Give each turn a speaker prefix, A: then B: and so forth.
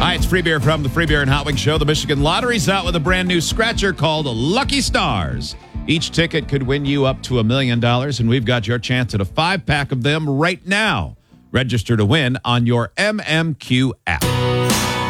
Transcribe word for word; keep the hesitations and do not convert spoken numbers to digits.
A: Hi, it's Free Beer from the Free Beer and Hot Wings Show. The Michigan Lottery's out with a brand new scratcher called Lucky Stars. Each ticket could win you up to a million dollars, and we've got your chance at a five-pack of them right now. Register to win on your M M Q app.